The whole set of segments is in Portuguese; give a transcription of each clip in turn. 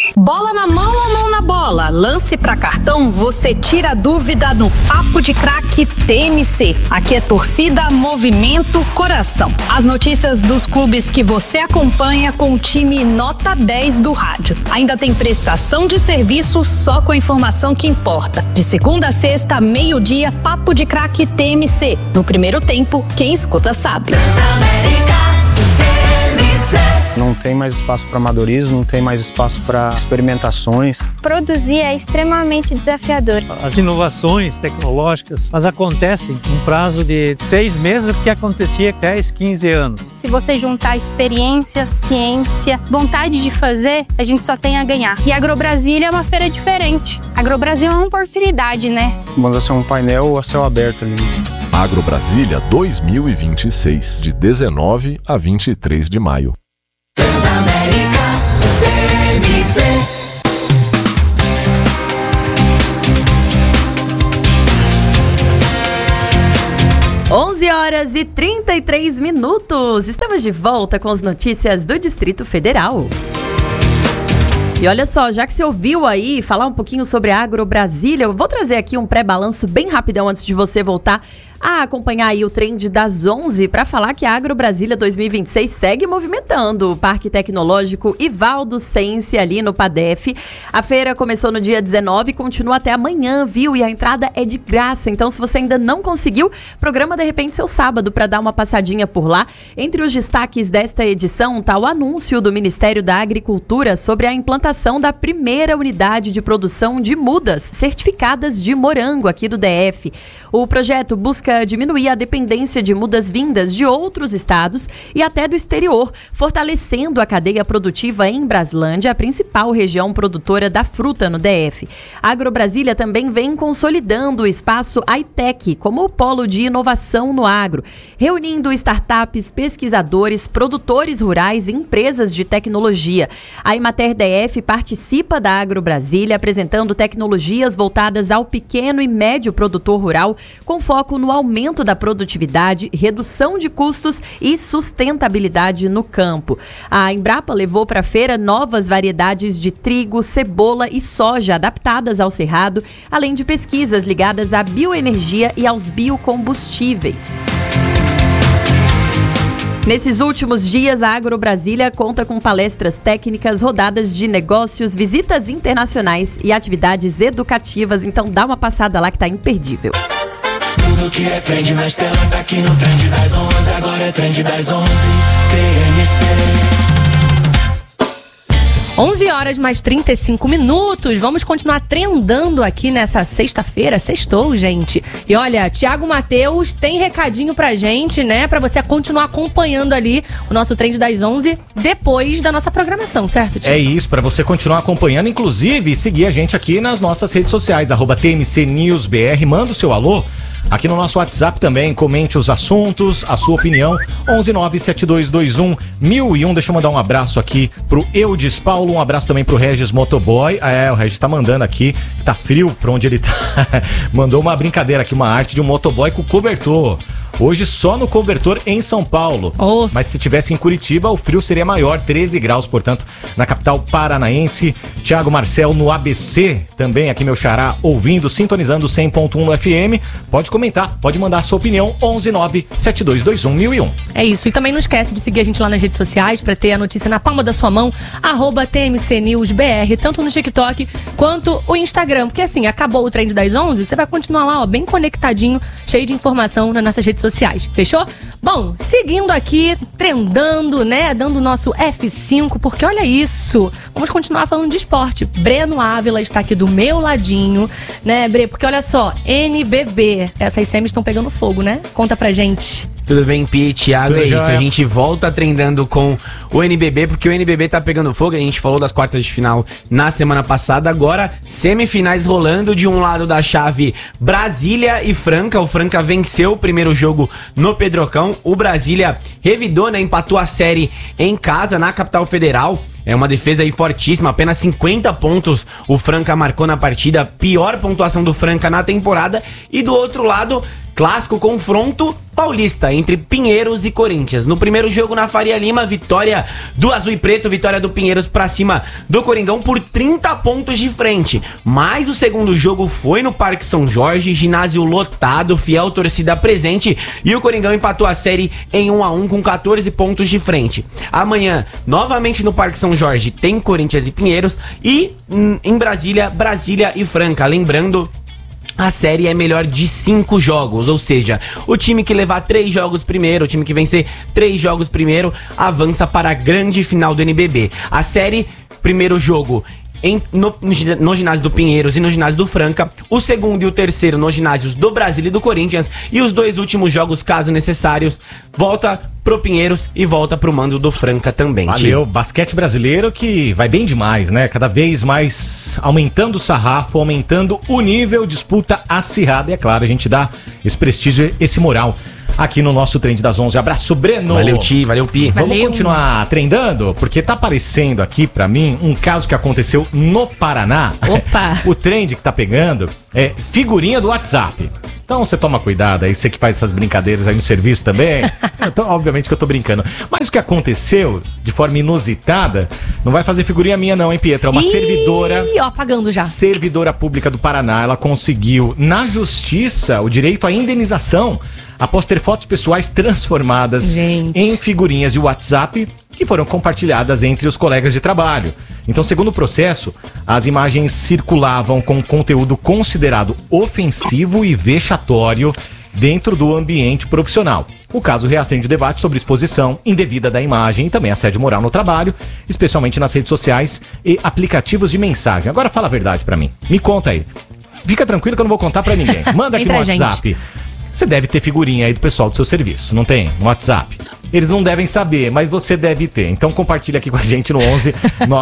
Bola na mão ou mão na bola? Lance pra cartão, você tira a dúvida no Papo de Craque TMC. Aqui é torcida, movimento, coração. As notícias dos clubes que você acompanha com o time nota 10 do rádio. Ainda tem prestação de serviço só com a informação que importa. De segunda a sexta, meio-dia, Papo de Craque TMC. No primeiro tempo, quem escuta sabe. Não tem mais espaço para amadorismo, não tem mais espaço para experimentações. Produzir é extremamente desafiador. As inovações tecnológicas, elas acontecem em prazo de 6 meses, o que acontecia 10, 15 anos. Se você juntar experiência, ciência, vontade de fazer, a gente só tem a ganhar. E a AgroBrasília é uma feira diferente. A AgroBrasil é uma oportunidade, né? Manda ser um painel a céu aberto ali. AgroBrasília 2026, de 19 a 23 de maio. Transamérica TMC. Onze horas e 33 minutos. Estamos de volta com as notícias do Distrito Federal. E olha só, já que você ouviu aí falar um pouquinho sobre a AgroBrasília, eu vou trazer aqui um pré-balanço bem rapidão antes de você voltar a acompanhar aí o trend das 11 para falar que a AgroBrasília 2026 segue movimentando o Parque Tecnológico Ivaldo Sense ali no PADEF. A feira começou no dia 19 e continua até amanhã, viu? E a entrada é de graça, então se você ainda não conseguiu, programa de repente seu sábado para dar uma passadinha por lá. Entre os destaques desta edição está o anúncio do Ministério da Agricultura sobre a implantação da primeira unidade de produção de mudas certificadas de morango aqui do DF. O projeto busca diminuir a dependência de mudas vindas de outros estados e até do exterior, fortalecendo a cadeia produtiva em Braslândia, a principal região produtora da fruta no DF. A AgroBrasília também vem consolidando o espaço high-tech como o polo de inovação no agro, reunindo startups, pesquisadores, produtores rurais e empresas de tecnologia. A Emater DF participa da AgroBrasília, apresentando tecnologias voltadas ao pequeno e médio produtor rural, com foco no aumento da produtividade, redução de custos e sustentabilidade no campo. A Embrapa levou para a feira novas variedades de trigo, cebola e soja adaptadas ao cerrado, além de pesquisas ligadas à bioenergia e aos biocombustíveis. Nesses últimos dias, a AgroBrasília conta com palestras técnicas, rodadas de negócios, visitas internacionais e atividades educativas, então dá uma passada lá que tá imperdível. Tudo que é trend na estela tá aqui no Trend das 11. Agora é Trend das 11, TMC. 11 horas mais 35 minutos. Vamos continuar trendando aqui nessa sexta-feira. Sextou, gente. E olha, Thiago Mateus tem recadinho pra gente, né? Pra você continuar acompanhando ali o nosso Trend das 11 depois da nossa programação, certo, Thiago? É isso, pra você continuar acompanhando, inclusive seguir a gente aqui nas nossas redes sociais, @TMCNewsBR. Manda o seu alô aqui no nosso WhatsApp também, comente os assuntos, a sua opinião, 11972211001. Deixa eu mandar um abraço aqui pro Eudes Paulo, um abraço também pro Regis Motoboy. O Regis tá mandando aqui, tá frio pra onde ele tá. Mandou uma brincadeira aqui, uma arte de um motoboy com cobertor. Hoje só no cobertor em São Paulo. Mas se tivesse em Curitiba, o frio seria maior, 13 graus, portanto, na capital paranaense. Thiago Marcel no ABC, também aqui meu xará, ouvindo, sintonizando 100.1 no FM. Pode comentar, pode mandar a sua opinião, 11972211001. É isso, e também não esquece de seguir a gente lá nas redes sociais para ter a notícia na palma da sua mão, @TMCNewsBR, tanto no TikTok quanto o Instagram. Porque assim, acabou o Trend das 11, você vai continuar lá, bem conectadinho, cheio de informação nas nossas redes sociais, fechou? Bom, seguindo aqui, trendando, né, dando o nosso F5, porque olha isso, vamos continuar falando de esporte. Breno Ávila está aqui do meu ladinho, né, Bre, porque olha só, NBB, essas semis estão pegando fogo, né? Conta pra gente. Tudo bem, Pi, Thiago, é isso, a gente volta trendando com o NBB, porque o NBB tá pegando fogo, a gente falou das quartas de final na semana passada, agora semifinais rolando, de um lado da chave Brasília e Franca, o Franca venceu o primeiro jogo no Pedrocão, o Brasília revidou, né, empatou a série em casa, na capital federal. É uma defesa aí fortíssima, apenas 50 pontos o Franca marcou na partida, pior pontuação do Franca na temporada. E do outro lado, Clássico confronto paulista entre Pinheiros e Corinthians. No primeiro jogo na Faria Lima, vitória do Azul e Preto, vitória do Pinheiros pra cima do Coringão por 30 pontos de frente. Mas o segundo jogo foi no Parque São Jorge, ginásio lotado, fiel torcida presente, e o Coringão empatou a série em 1-1 com 14 pontos de frente. Amanhã, novamente no Parque São Jorge, tem Corinthians e Pinheiros, e em Brasília e Franca. Lembrando, a série é melhor de 5 jogos, ou seja, o time que levar 3 jogos primeiro, o time que vencer 3 jogos primeiro, avança para a grande final do NBB. A série, primeiro jogo no ginásio do Pinheiros e no ginásio do Franca, o segundo e o terceiro nos ginásios do Brasil e do Corinthians, e os 2 últimos jogos, caso necessários, volta pro Pinheiros e volta pro mando do Franca também. Valeu, basquete brasileiro que vai bem demais, né? Cada vez mais aumentando o sarrafo, aumentando o nível, disputa acirrada, e é claro, a gente dá esse prestígio, esse moral aqui no nosso Trend das 11. Abraço, Breno. Valeu, Ti. Valeu, Pi. Vamos continuar trendando? Porque tá aparecendo aqui pra mim um caso que aconteceu no Paraná. Opa! O trend que tá pegando é figurinha do WhatsApp. Então você toma cuidado aí, você que faz essas brincadeiras aí no serviço também. Então, obviamente que eu tô brincando. Mas o que aconteceu de forma inusitada, não vai fazer figurinha minha não, hein, Pietra? É uma servidora... Ih, ó, pagando já. Servidora pública do Paraná, ela conseguiu na justiça o direito à indenização após ter fotos pessoais transformadas em figurinhas de WhatsApp que foram compartilhadas entre os colegas de trabalho. Então, segundo o processo, as imagens circulavam com conteúdo considerado ofensivo e vexatório dentro do ambiente profissional. O caso reacende o debate sobre exposição indevida da imagem e também assédio moral no trabalho, especialmente nas redes sociais e aplicativos de mensagem. Agora fala a verdade pra mim. Me conta aí. Fica tranquilo que eu não vou contar pra ninguém. Manda aqui no WhatsApp. Você deve ter figurinha aí do pessoal do seu serviço, não tem? No WhatsApp. Eles não devem saber, mas você deve ter. Então compartilha aqui com a gente no 11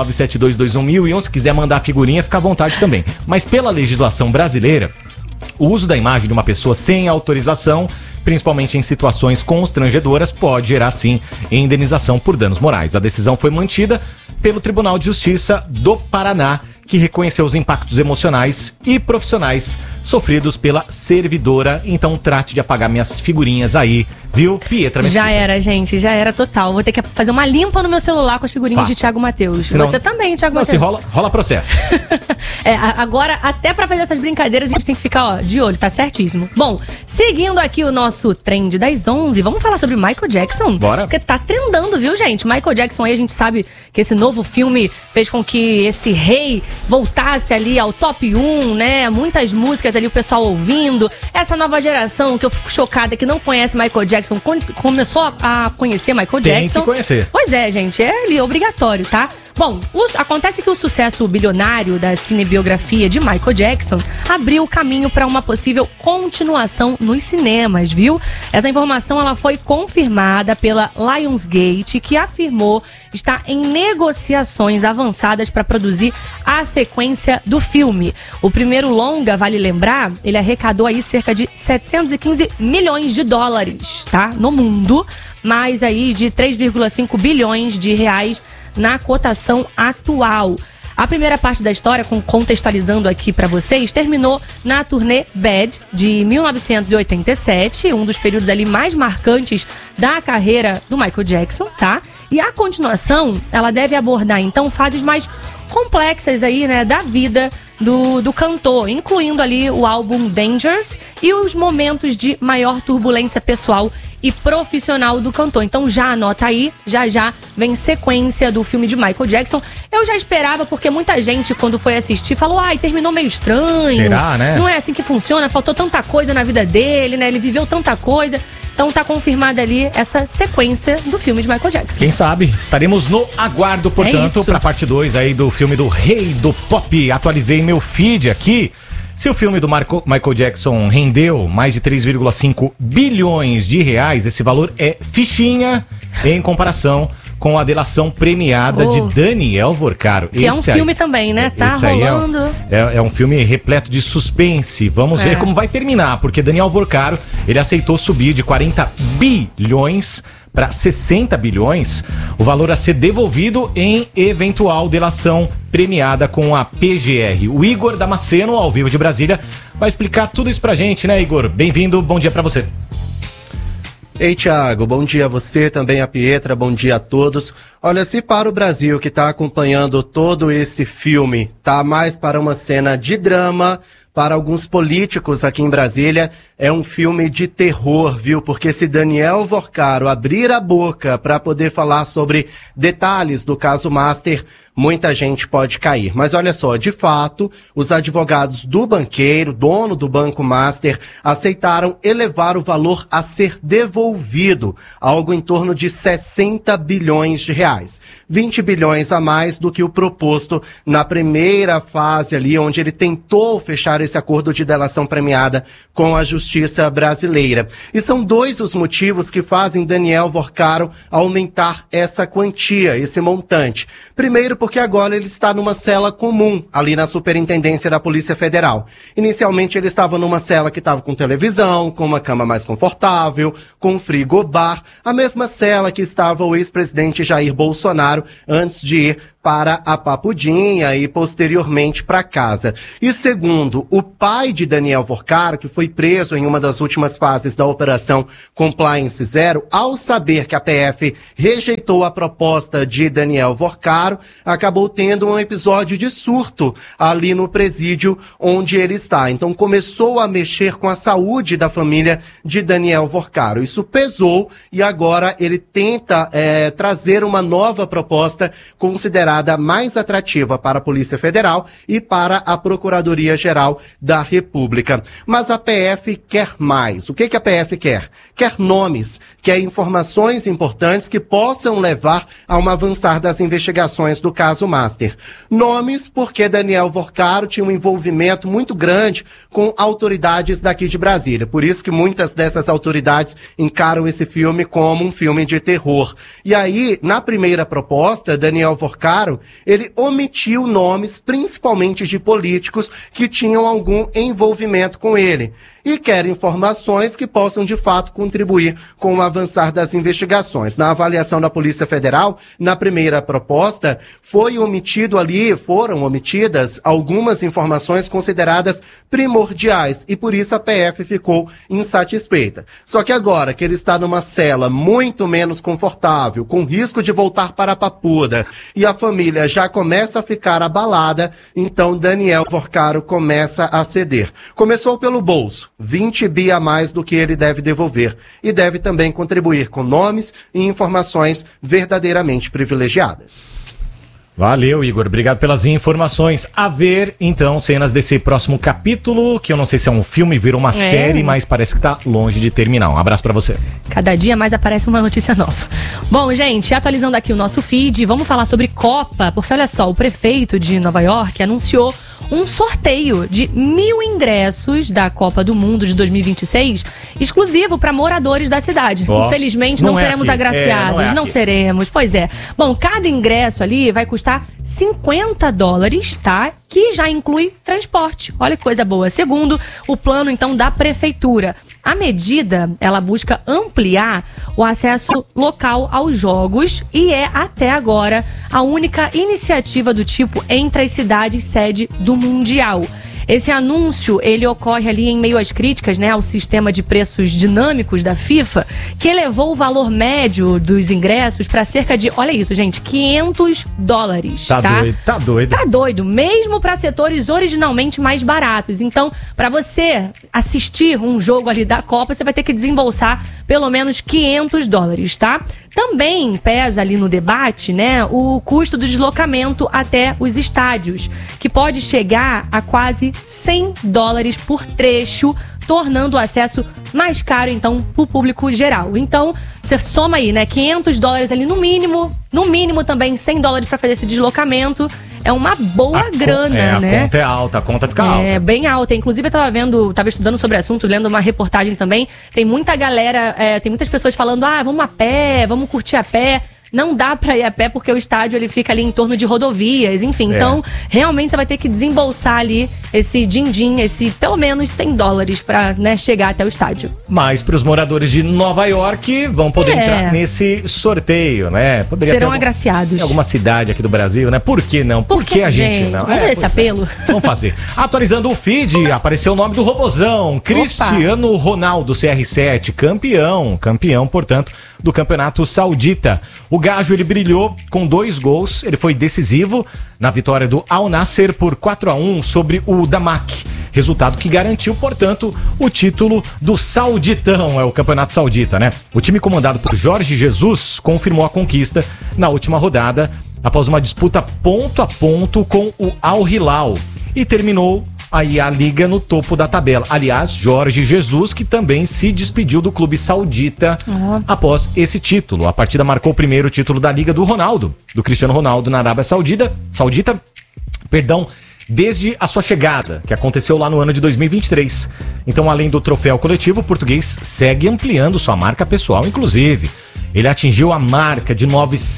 97221 1000, e se quiser mandar figurinha, fica à vontade também. Mas pela legislação brasileira, o uso da imagem de uma pessoa sem autorização, principalmente em situações constrangedoras, pode gerar sim indenização por danos morais. A decisão foi mantida pelo Tribunal de Justiça do Paraná, que reconheceu os impactos emocionais e profissionais sofridos pela servidora. Então trate de apagar minhas figurinhas aí, viu, Pietra? Já era, gente, já era total. Vou ter que fazer uma limpa no meu celular com as figurinhas de Thiago Mateus. Senão, você também, Thiago Mateus. Se rola processo. Agora, até pra fazer essas brincadeiras, a gente tem que ficar, de olho, tá certíssimo. Bom, seguindo aqui o nosso Trend das 11, vamos falar sobre Michael Jackson. Bora. Porque tá trendando, viu, gente? Michael Jackson aí, a gente sabe que esse novo filme fez com que esse rei voltasse ali ao top 1, né? Muitas músicas ali, o pessoal ouvindo. Essa nova geração, que eu fico chocada, que não conhece Michael Jackson, começou a conhecer Michael Jackson. Tem que conhecer. Pois é, gente, é ali obrigatório, tá? Bom, acontece que o sucesso bilionário da cinebiografia de Michael Jackson abriu o caminho para uma possível continuação nos cinemas, viu? Essa informação ela foi confirmada pela Lionsgate, que afirmou estar em negociações avançadas para produzir a sequência do filme. O primeiro longa, vale lembrar, ele arrecadou aí cerca de 715 milhões de dólares, tá? No mundo, mais aí de 3,5 bilhões de reais na cotação atual. A primeira parte da história, contextualizando aqui pra vocês, terminou na turnê Bad de 1987, um dos períodos ali mais marcantes da carreira do Michael Jackson, tá? E a continuação, ela deve abordar então fases mais complexas aí, né, da vida do cantor, incluindo ali o álbum Dangerous e os momentos de maior turbulência pessoal e profissional do cantor. Então já anota aí, já vem sequência do filme de Michael Jackson. Eu já esperava, porque muita gente, quando foi assistir, falou, terminou meio estranho. Será, né? Não é assim que funciona, faltou tanta coisa na vida dele, né? Ele viveu tanta coisa. Então tá confirmada ali essa sequência do filme de Michael Jackson. Quem sabe? Estaremos no aguardo, portanto, pra parte 2 aí do filme do Rei do Pop. Atualizei meu feed aqui. Se o filme do Michael Jackson rendeu mais de 3,5 bilhões de reais, esse valor é fichinha em comparação com a delação premiada de Daniel Vorcaro. Que esse é um filme também, né? Tá rolando. É um filme repleto de suspense. Vamos ver como vai terminar, porque Daniel Vorcaro, ele aceitou subir de 40 bilhões para 60 bilhões, o valor a ser devolvido em eventual delação premiada com a PGR. O Igor Damasceno, ao vivo de Brasília, vai explicar tudo isso pra gente, né, Igor? Bem-vindo, bom dia pra você. Ei, Thiago, bom dia a você, também a Pietra, bom dia a todos. Olha, se para o Brasil que está acompanhando todo esse filme, tá mais para uma cena de drama, para alguns políticos aqui em Brasília, é um filme de terror, viu? Porque se Daniel Vorcaro abrir a boca para poder falar sobre detalhes do caso Master, muita gente pode cair. Mas olha só, de fato, os advogados do banqueiro, dono do Banco Master, aceitaram elevar o valor a ser devolvido, algo em torno de 60 bilhões de reais. 20 bilhões a mais do que o proposto na primeira fase ali, onde ele tentou fechar esse acordo de delação premiada com a justiça brasileira. E são dois os motivos que fazem Daniel Vorcaro aumentar essa quantia, esse montante. Primeiro, porque agora ele está numa cela comum, ali na Superintendência da Polícia Federal. Inicialmente ele estava numa cela que estava com televisão, com uma cama mais confortável, com frigobar, a mesma cela que estava o ex-presidente Jair Bolsonaro antes de ir para a Papudinha e posteriormente para casa. E segundo, o pai de Daniel Vorcaro, que foi preso em uma das últimas fases da Operação Compliance Zero, ao saber que a PF rejeitou a proposta de Daniel Vorcaro, acabou tendo um episódio de surto ali no presídio onde ele está. Então começou a mexer com a saúde da família de Daniel Vorcaro. Isso pesou e agora ele tenta trazer uma nova proposta considerada mais atrativa para a Polícia Federal e para a Procuradoria-Geral da República. Mas a PF quer mais. O que a PF quer? Quer nomes, quer informações importantes que possam levar a um avançar das investigações do caso Master. Nomes porque Daniel Vorcaro tinha um envolvimento muito grande com autoridades daqui de Brasília. Por isso que muitas dessas autoridades encaram esse filme como um filme de terror. E aí, na primeira proposta, Daniel Vorcaro, ele omitiu nomes, principalmente de políticos que tinham algum envolvimento com ele. E quer informações que possam, de fato, contribuir com o avançar das investigações. Na avaliação da Polícia Federal, na primeira proposta, foram omitidas algumas informações consideradas primordiais e por isso a PF ficou insatisfeita. Só que agora que ele está numa cela muito menos confortável, com risco de voltar para a Papuda, e a família já começa a ficar abalada, então Daniel Vorcaro começa a ceder. Começou pelo bolso, 20 bi a mais do que ele deve devolver, e deve também contribuir com nomes e informações verdadeiramente privilegiadas. Valeu, Igor. Obrigado pelas informações. A ver, então, cenas desse próximo capítulo, que eu não sei se é um filme, virou uma série, mas parece que tá longe de terminar. Um abraço pra você. Cada dia mais aparece uma notícia nova. Bom, gente, atualizando aqui o nosso feed, vamos falar sobre Copa, porque olha só, o prefeito de Nova York anunciou um sorteio de 1.000 ingressos da Copa do Mundo de 2026, exclusivo para moradores da cidade. Infelizmente, não seremos agraciados, não seremos. Pois é. Bom, cada ingresso ali vai custar $50, tá? Que já inclui transporte. Olha que coisa boa. Segundo o plano, então, da prefeitura. A medida, ela busca ampliar o acesso local aos jogos e é, até agora, a única iniciativa do tipo entre as cidades sede do Mundial. Esse anúncio, ele ocorre ali em meio às críticas, né, ao sistema de preços dinâmicos da FIFA, que elevou o valor médio dos ingressos para cerca de, olha isso, gente, $500. Tá doido, mesmo para setores originalmente mais baratos. Então, para você assistir um jogo ali da Copa, você vai ter que desembolsar pelo menos $500, tá? Também pesa ali no debate, né, o custo do deslocamento até os estádios, que pode chegar a quase $100 por trecho, tornando o acesso mais caro, então, para o público geral. Então, você soma aí, né, $500 ali no mínimo também $100 para fazer esse deslocamento. É uma boa grana, né? A conta é alta, a conta fica alta. É, bem alta. Inclusive, eu tava estudando sobre o assunto, lendo uma reportagem também. Tem muita galera, tem muitas pessoas falando, vamos a pé, vamos curtir a pé. não dá pra ir a pé porque o estádio ele fica ali em torno de rodovias, enfim. Então, realmente você vai ter que desembolsar ali esse din-din, esse pelo menos $100 pra, né, chegar até o estádio. Mas pros moradores de Nova York vão poder entrar nesse sorteio, né? Serão agraciados. Em alguma cidade aqui do Brasil, né? Por que não? Por que a gente não? Vamos ver esse apelo. Vamos fazer. Atualizando o feed, apareceu o nome do robozão, Cristiano Ronaldo, CR7, campeão, portanto, do Campeonato Saudita. O Gajo, ele brilhou com 2 gols, ele foi decisivo na vitória do Al Nassr por 4-1 sobre o Damak. Resultado que garantiu, portanto, o título do Sauditão, é o Campeonato Saudita, né? O time comandado por Jorge Jesus confirmou a conquista na última rodada, após uma disputa ponto a ponto com o Al Hilal. E terminou aí a liga no topo da tabela. Aliás, Jorge Jesus, que também se despediu do clube saudita após esse título. A partida marcou o primeiro título da liga do Ronaldo, do Cristiano Ronaldo na Arábia Saudita, desde a sua chegada, que aconteceu lá no ano de 2023. Então, além do troféu coletivo, o português segue ampliando sua marca pessoal, inclusive. Ele atingiu a marca de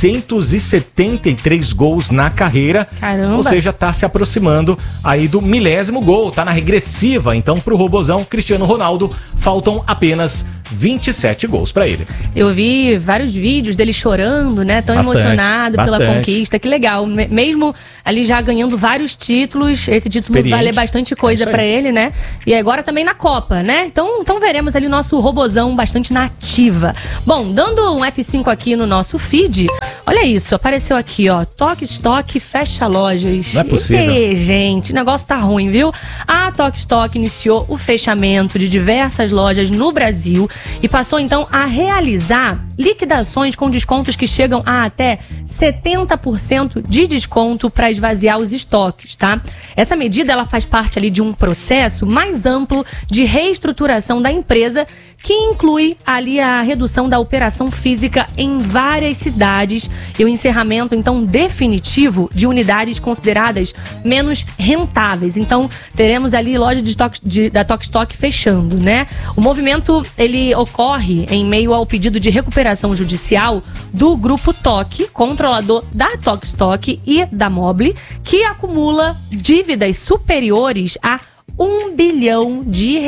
973 gols na carreira. Caramba. Ou seja, tá se aproximando aí do 1000º gol, tá na regressiva. Então, pro robozão Cristiano Ronaldo, faltam apenas 27 gols pra ele. Eu vi vários vídeos dele chorando, né? Tão emocionado pela conquista. Que legal. Mesmo ali já ganhando vários títulos, esse título vai valer bastante coisa pra ele, né? E agora também na Copa, né? Então veremos ali o nosso robozão bastante na ativa. Bom, dando um F5 aqui no nosso feed, olha isso, apareceu aqui, ó, Tok Stock fecha lojas. Não é possível. E, gente, o negócio tá ruim, viu? A Tok Stock iniciou o fechamento de diversas lojas no Brasil e passou então a realizar liquidações com descontos que chegam a até 70% de desconto para esvaziar os estoques, tá? Essa medida ela faz parte ali de um processo mais amplo de reestruturação da empresa que inclui ali a redução da operação física em várias cidades e o encerramento, então, definitivo de unidades consideradas menos rentáveis. Então, teremos ali loja de estoque, da Tok Stock fechando, né? O movimento, ele ocorre em meio ao pedido de recuperação judicial do Grupo Tok, controlador da Tok Stock e da Mobile, que acumula dívidas superiores a R$1 bilhão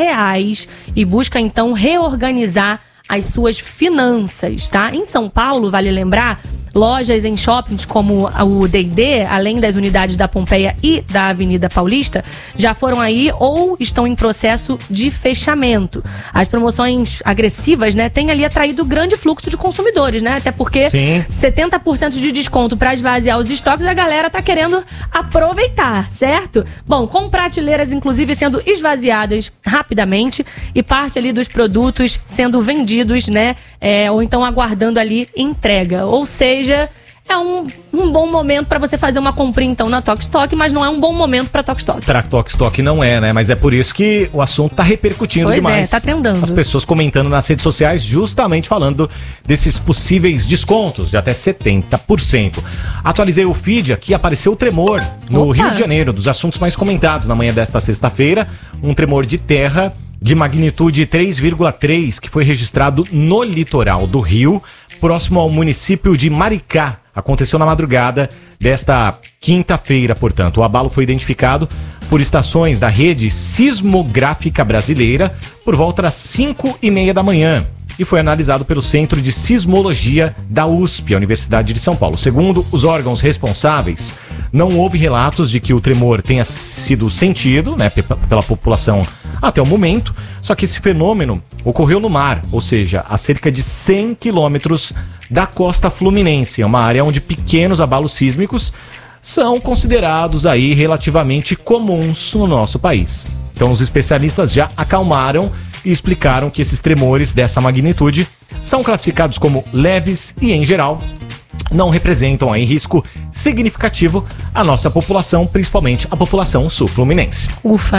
e busca então reorganizar as suas finanças, tá? Em São Paulo, vale lembrar, lojas em shoppings como o D&D, além das unidades da Pompeia e da Avenida Paulista, já foram aí ou estão em processo de fechamento. As promoções agressivas, né, têm ali atraído grande fluxo de consumidores, né? Até porque 70% de desconto para esvaziar os estoques, a galera tá querendo aproveitar, certo? Bom, com prateleiras inclusive sendo esvaziadas rapidamente e parte ali dos produtos sendo vendidos, né? Ou então aguardando ali entrega. Ou seja, é um bom momento para você fazer uma comprinha então na Tok Stock, mas não é um bom momento para Tok Stock. Para Tok Stock não é, né? Mas é por isso que o assunto tá repercutindo demais. Tá trendando. As pessoas comentando nas redes sociais, justamente falando desses possíveis descontos de até 70%. Atualizei o feed aqui, apareceu o tremor no Rio de Janeiro, dos assuntos mais comentados na manhã desta sexta-feira. Um tremor de terra de magnitude 3,3 que foi registrado no litoral do Rio, próximo ao município de Maricá. Aconteceu na madrugada desta quinta-feira, portanto. O abalo foi identificado por estações da rede sismográfica brasileira por volta das 5:30 da manhã e foi analisado pelo Centro de Sismologia da USP, a Universidade de São Paulo. Segundo os órgãos responsáveis, não houve relatos de que o tremor tenha sido sentido, né, pela população até o momento, só que esse fenômeno ocorreu no mar, ou seja, a cerca de 100 quilômetros da costa fluminense. É uma área onde pequenos abalos sísmicos são considerados aí relativamente comuns no nosso país. Então os especialistas já acalmaram e explicaram que esses tremores dessa magnitude são classificados como leves e, em geral, não representam aí risco significativo à nossa população, principalmente a população sul-fluminense. Ufa, né?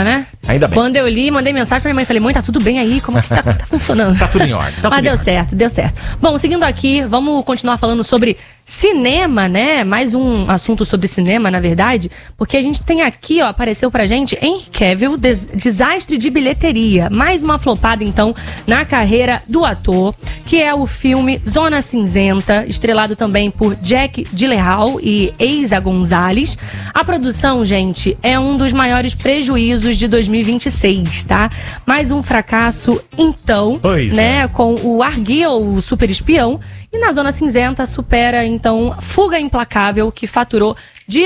Ainda bem. Quando eu li, mandei mensagem pra minha mãe, falei, mãe, tá tudo bem aí? Como é que tá funcionando? Tá tudo em ordem. Mas deu certo, deu certo. Bom, seguindo aqui, vamos continuar falando sobre cinema, né? Mais um assunto sobre cinema, na verdade, porque a gente tem aqui, ó, apareceu pra gente Henry Cavill, desastre de bilheteria. Mais uma flopada, então, na carreira do ator, que é o filme Zona Cinzenta, estrelado também por Jack Gyllenhaal e Eiza Gonzalez. A produção, gente, é um dos maiores prejuízos de 2026, tá? Mais um fracasso, então, né? Com o Argylle, o super espião, e na Zona Cinzenta supera, então, Fuga Implacável, que faturou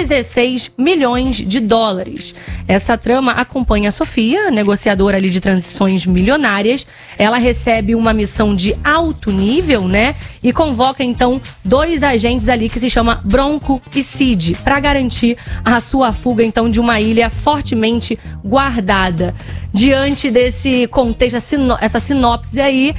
16 milhões de dólares. Essa trama acompanha a Sofia, negociadora ali de transições milionárias. Ela recebe uma missão de alto nível, né? E convoca, então, 2 agentes ali que se chama Bronco e Cid, para garantir a sua fuga, então, de uma ilha fortemente guardada. Diante desse contexto, essa sinopse aí,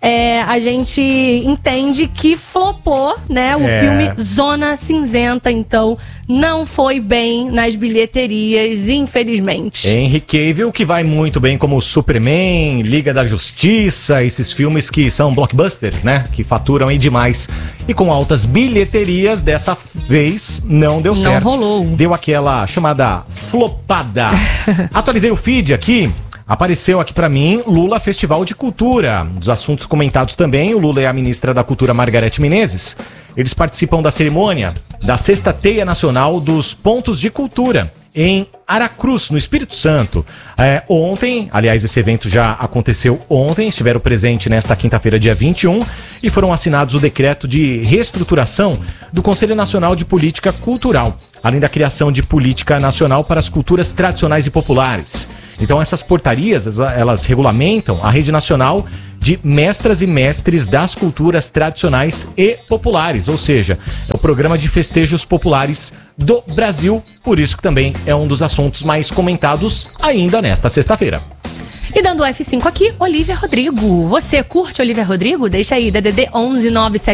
a gente entende que flopou, né? O filme Zona Cinzenta, então, não foi bem nas bilheterias, infelizmente. Henry Cavill, que vai muito bem como Superman, Liga da Justiça, esses filmes que são blockbusters, né? Que faturam aí demais. E com altas bilheterias, dessa vez não deu certo. Não rolou. Deu aquela chamada flopada. Atualizei o feed aqui. Apareceu aqui pra mim Lula Festival de Cultura. Um dos assuntos comentados também, o Lula e a ministra da Cultura Margarete Menezes. Eles participam da cerimônia da Sexta Teia Nacional dos Pontos de Cultura em Aracruz, no Espírito Santo. Ontem, aliás, esse evento já aconteceu ontem, estiveram presentes nesta quinta-feira, dia 21, e foram assinados o decreto de reestruturação do Conselho Nacional de Política Cultural, além da criação de política nacional para as culturas tradicionais e populares. Então essas portarias, elas regulamentam a Rede Nacional de Mestras e Mestres das Culturas Tradicionais e Populares, ou seja, é o programa de festejos populares do Brasil, por isso que também é um dos assuntos mais comentados ainda nesta sexta-feira. E dando o F5 aqui, Olivia Rodrigo. Você curte Olivia Rodrigo? Deixa aí, DDD 11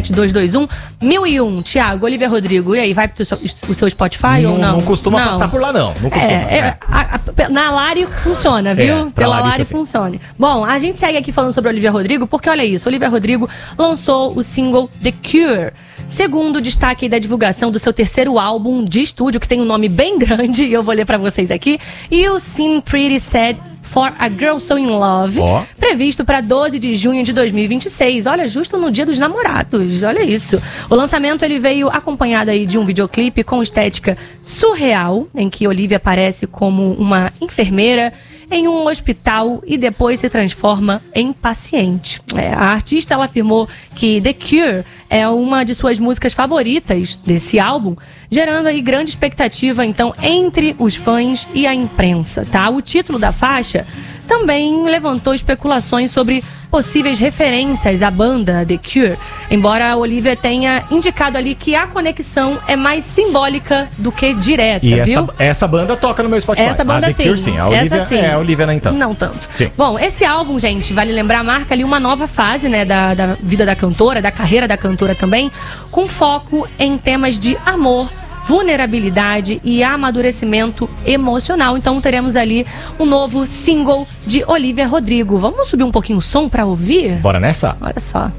97221 1001. Tiago, Olivia Rodrigo, e aí, vai pro seu Spotify ou não? Não costuma passar por lá, não. Não costuma. Na Lari funciona, viu? Pela Lari funciona. Bom, a gente segue aqui falando sobre Olivia Rodrigo, porque olha isso, Olivia Rodrigo lançou o single The Cure. Segundo destaque da divulgação do seu terceiro álbum de estúdio, que tem um nome bem grande, e eu vou ler pra vocês aqui. E o Seem Pretty Sad For a Girl So In Love, previsto para 12 de junho de 2026. Olha, justo no Dia dos Namorados, olha isso. O lançamento ele veio acompanhado aí de um videoclipe com estética surreal, em que Olivia aparece como uma enfermeira em um hospital e depois se transforma em paciente. A artista ela afirmou que The Cure é uma de suas músicas favoritas desse álbum, gerando aí grande expectativa, então, entre os fãs e a imprensa, tá? O título da faixa também levantou especulações sobre possíveis referências à banda The Cure, embora a Olivia tenha indicado ali que a conexão é mais simbólica do que direta, e viu? Essa banda toca no meu Spotify. Essa banda The Cure, sim. A Olivia, essa sim. A Olivia não tanto. Não tanto. Sim. Bom, esse álbum, gente, vale lembrar, marca ali uma nova fase, né, da vida da cantora, da carreira da cantora também, com foco em temas de amor, vulnerabilidade e amadurecimento emocional. Então teremos ali um novo single de Olivia Rodrigo. Vamos subir um pouquinho o som pra ouvir? Bora nessa? Olha só.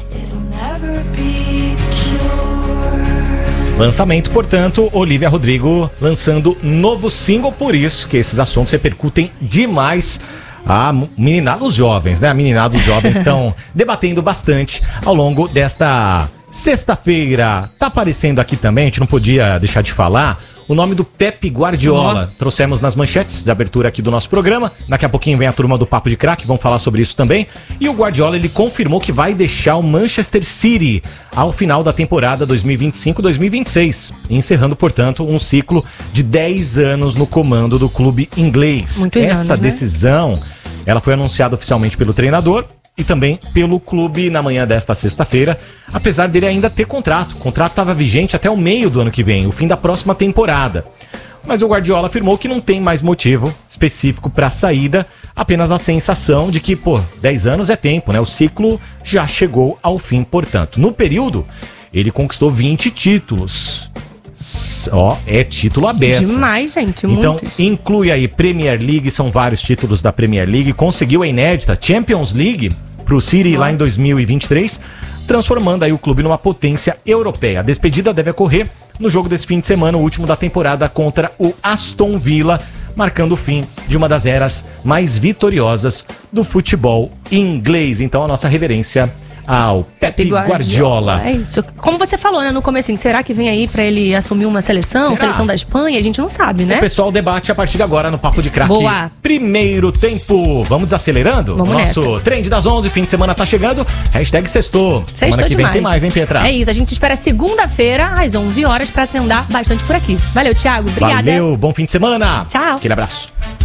Lançamento, portanto, Olivia Rodrigo lançando novo single, por isso que esses assuntos repercutem demais. A meninada dos jovens, né? A meninada dos jovens estão debatendo bastante ao longo desta sexta-feira. Tá aparecendo aqui também, a gente não podia deixar de falar, o nome do Pep Guardiola. Trouxemos nas manchetes de abertura aqui do nosso programa. Daqui a pouquinho vem a turma do Papo de Crack, vão falar sobre isso também. E o Guardiola, ele confirmou que vai deixar o Manchester City ao final da temporada 2025-2026, encerrando, portanto, um ciclo de 10 anos no comando do clube inglês. Muitos Essa anos, decisão, ela foi anunciada oficialmente pelo treinador e também pelo clube na manhã desta sexta-feira, apesar dele ainda ter contrato. O contrato estava vigente até o meio do ano que vem, o fim da próxima temporada. Mas o Guardiola afirmou que não tem mais motivo específico para a saída, apenas a sensação de que, 10 anos é tempo, né? O ciclo já chegou ao fim, portanto. No período, ele conquistou 20 títulos. Ó, é título à beça. Demais, gente, então, muitos. inclui aí Premier League, são vários títulos da Premier League. Conseguiu a inédita Champions League pro City lá em 2023, transformando aí o clube numa potência europeia. A despedida deve ocorrer no jogo desse fim de semana, o último da temporada, contra o Aston Villa, marcando o fim de uma das eras mais vitoriosas do futebol inglês. Então, a nossa reverência ao Pep Guardiola. É isso. Como você falou, né, no comecinho, será que vem aí pra ele assumir uma seleção da Espanha? A gente não sabe, né? O pessoal debate a partir de agora no Papo de Craque. Boa. Primeiro tempo. Vamos desacelerando? Vamos Nosso nessa. Trend das 11, fim de semana tá chegando. Hashtag sextou. Semana que demais. vem tem mais, hein, Pietra? É isso, a gente espera segunda-feira, às 11 horas, pra atender bastante por aqui. Valeu, Thiago. Obrigada. Valeu, bom fim de semana. Tchau. Aquele abraço.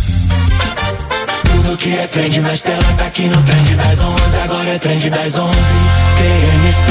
Tudo que é trend nas telas tá aqui no Trend das 11. Agora é Trend das 11. TMC.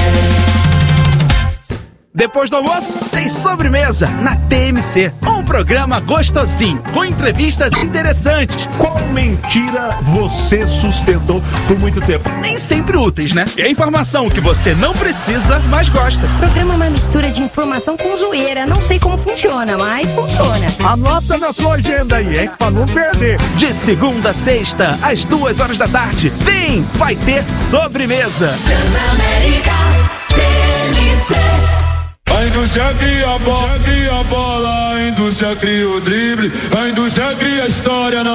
Depois do almoço, tem sobremesa na TMC. Um programa gostosinho, com entrevistas interessantes. Qual mentira você sustentou por muito tempo? Nem sempre úteis, né? É informação que você não precisa, mas gosta. O programa é uma mistura de informação com zoeira. Não sei como funciona, mas funciona. Anota na sua agenda aí, hein? Pra não perder. De segunda a sexta, às 2h da tarde. Vem, vai ter sobremesa. Transamérica, TMC. A indústria cria a bola, a indústria cria o drible, a indústria cria a história.